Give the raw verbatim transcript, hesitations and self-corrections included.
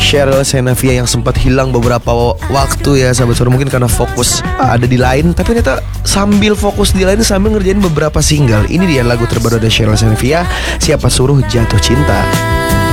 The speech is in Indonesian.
Sheryl Sheinafia yang sempat hilang beberapa waktu ya sahabat suara, mungkin karena fokus ada di lain, tapi ternyata sambil fokus di lain sambil ngerjain beberapa single. Ini dia lagu terbaru dari Sheryl Sheinafia, Siapa Suruh Jatuh Cinta.